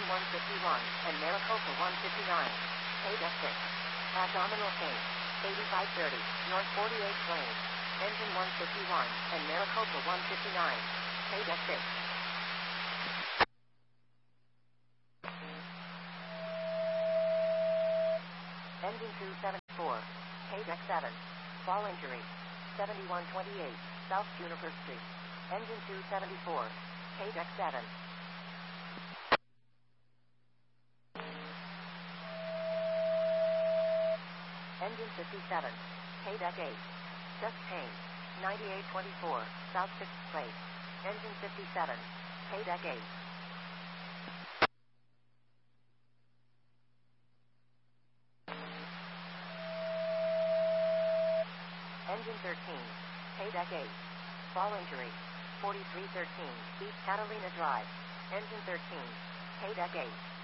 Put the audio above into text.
151, and Maricopa 159. Page F6. Abdominal change. 8530, North 48th Lane. Engine 151, and Maricopa 159. Page F6. Engine 274. Page X7. Fall injury. 7128, South Juniper Street. Engine 274. Page X7. Engine 57. Page X8. Chest pain. 9824, South 6th Place. Engine 57. Page X8. Engine 13. Page X8. Fall injury. 4313, East Catalina Drive. Engine 13. Page X8.